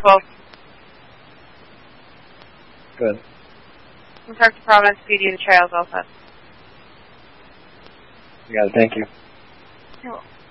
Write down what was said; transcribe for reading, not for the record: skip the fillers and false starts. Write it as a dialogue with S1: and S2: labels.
S1: Both.
S2: Good.
S1: We'll talk to Providence PD. The trial's all set.
S2: You got it. Thank you.
S1: You're welcome.